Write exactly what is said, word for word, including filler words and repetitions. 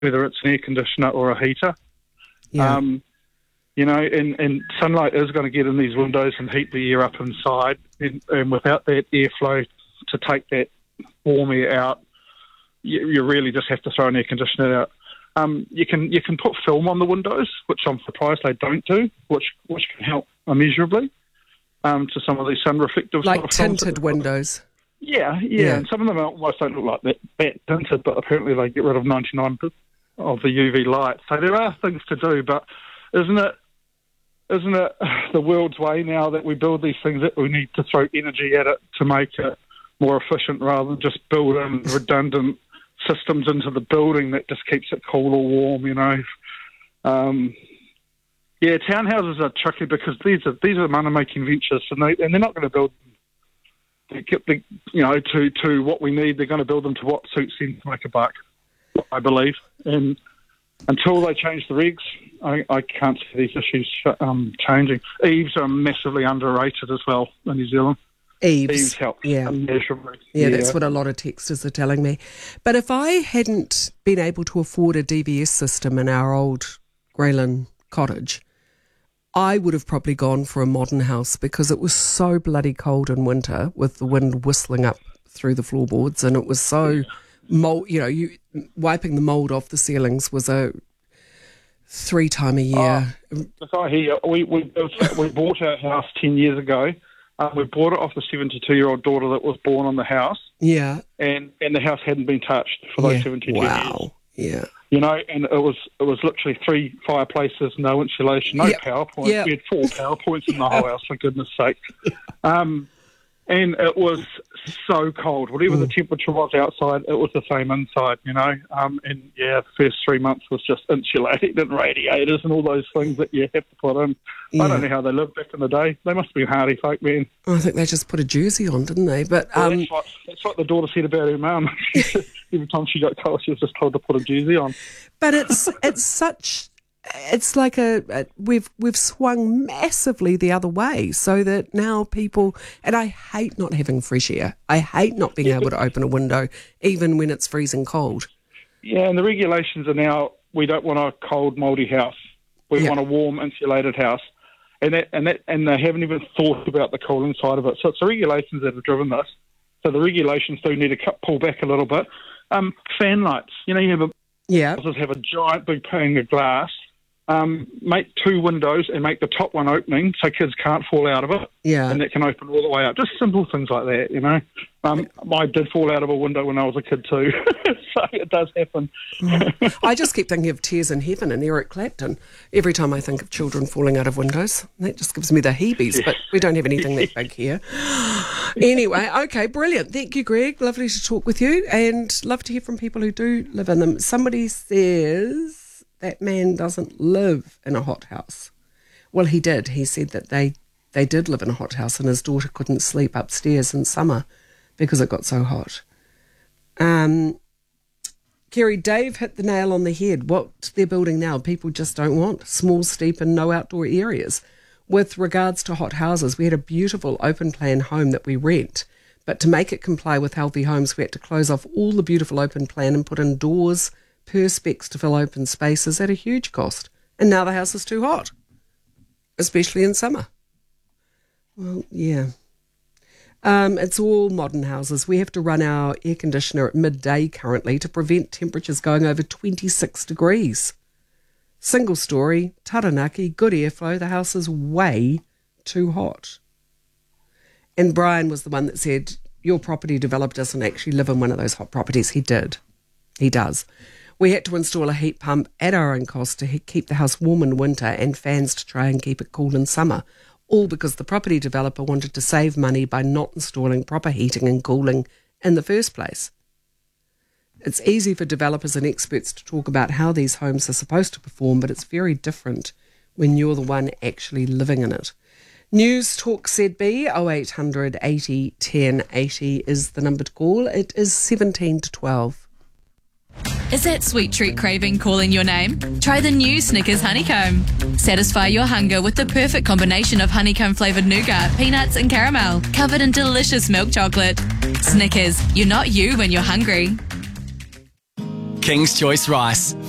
whether it's an air conditioner or a heater. Yeah. Um, you know, and, and sunlight is going to get in these windows and heat the air up inside, and, and without that airflow to take that warm air out, you, you really just have to throw an air conditioner out. Um, you can you can put film on the windows, which I'm surprised they don't do, which which can help immeasurably um, to some of these sun reflective like sort of films tinted that- windows. Yeah, yeah, Yeah. and some of them almost don't look like that, that tinted, but apparently they get rid of ninety-nine percent of the U V light. So there are things to do, but isn't it isn't it the world's way now that we build these things that we need to throw energy at it to make it more efficient rather than just build in redundant systems into the building that just keeps it cool or warm, you know. Um, yeah, townhouses are tricky because these are these are money-making ventures, and, they, and they're not going to build them, they, you know, to, to what we need. They're going to build them to what suits them to make a buck, I believe. And until they change the regs, I, I can't see these issues um, changing. Eaves are massively underrated as well in New Zealand. Eaves, Eaves help yeah. immeasurably. Yeah, that's what a lot of texters are telling me. But if I hadn't been able to afford a D V S system in our old Greyland cottage, I would have probably gone for a modern house because it was so bloody cold in winter with the wind whistling up through the floorboards, and it was so mold. You know, you wiping the mold off the ceilings was a three time a year. Oh, look, I hear you. We we, built, we bought our house ten years ago. Um, we bought it off the seventy-two-year-old daughter that was born on the house. Yeah, and and the house hadn't been touched for those yeah. seventy-two wow. years. Yeah. You know, and it was it was literally three fireplaces, no insulation, no Yep. power points. Yep. We had four power points in the whole house, for goodness sake. Um, and it was so cold. Whatever Mm. the temperature was outside, it was the same inside, you know. Um, and, yeah, the first three months was just insulated and radiators and all those things that you have to put in. Yeah. I don't know how they lived back in the day. They must have been hardy folk, man. I think they just put a jersey on, didn't they? But Well, um, that's, what, that's what the daughter said about her mum. Every time she got cold, she was just told to put a jersey on. But it's it's such it's like a, a we've we've swung massively the other way, so that now people, and I hate not having fresh air. I hate not being able to open a window even when it's freezing cold. Yeah, and the regulations are now we don't want a cold, mouldy house. We Yeah. want a warm, insulated house, and that and that and they haven't even thought about the cooling side of it. So it's the regulations that have driven this. So the regulations do need to cut, pull back a little bit. Um, fan lights. You know, you have a Yeah, houses have a giant big pane of glass. Um, make two windows and make the top one opening so kids can't fall out of it, yeah. and that can open all the way up. Just simple things like that, you know. Um, I did fall out of a window when I was a kid too, so it does happen. I just keep thinking of Tears in Heaven and Eric Clapton every time I think of children falling out of windows. That just gives me the heebies, but we don't have anything that big here. Anyway, okay, brilliant. Thank you, Greg. Lovely to talk with you, and love to hear from people who do live in them. Somebody says that man doesn't live in a hothouse. Well, he did. He said that they, they did live in a hothouse and his daughter couldn't sleep upstairs in summer because it got so hot. Um, Kerry, Dave hit the nail on the head. What they're building now, people just don't want. Small, steep and no outdoor areas. With regards to hot houses, we had a beautiful open plan home that we rent, but to make it comply with Healthy Homes, we had to close off all the beautiful open plan and put in doors, perspex to fill open spaces at a huge cost. And now the house is too hot, especially in summer. Well, yeah. Um, it's all modern houses. We have to run our air conditioner at midday currently to prevent temperatures going over twenty-six degrees. Single story, Taranaki, good airflow. The house is way too hot. And Brian was the one that said, your property developer doesn't actually live in one of those hot properties. He did. He does. We had to install a heat pump at our own cost to he- keep the house warm in winter and fans to try and keep it cool in summer, all because the property developer wanted to save money by not installing proper heating and cooling in the first place. It's easy for developers and experts to talk about how these homes are supposed to perform, but it's very different when you're the one actually living in it. News Talk Z B, oh eight hundred eighty ten eighty is the number to call. It is seventeen to twelve. Is that sweet treat craving calling your name? Try the new Snickers Honeycomb. Satisfy your hunger with the perfect combination of honeycomb flavoured nougat, peanuts and caramel, covered in delicious milk chocolate. Snickers, you're not you when you're hungry. King's Choice Rice.